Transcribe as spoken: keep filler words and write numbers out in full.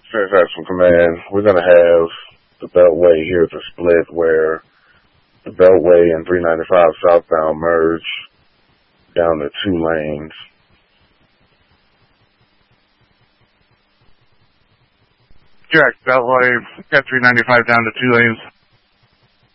Central Command, we're going to have the Beltway here to split where the Beltway and three ninety-five southbound merge down to two lanes. Jack, Beltway, got three ninety-five down to two lanes.